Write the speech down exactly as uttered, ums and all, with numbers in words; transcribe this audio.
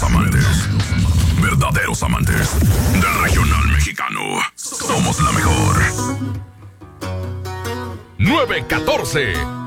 amantes, verdaderos amantes del regional mexicano. Somos la mejor. nueve catorce